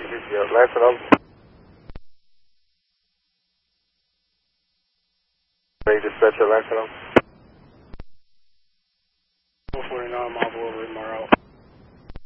Yeah, Lancelot. Ready to dispatch at Lancelot. 449 mile over tomorrow.